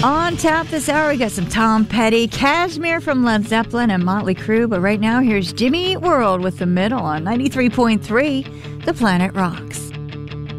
On tap this hour, we got some Tom Petty, Kashmir from Led Zeppelin, and Motley Crue. But right now, here's Jimmy Eat World with The Middle on 93.3, The Planet Rocks.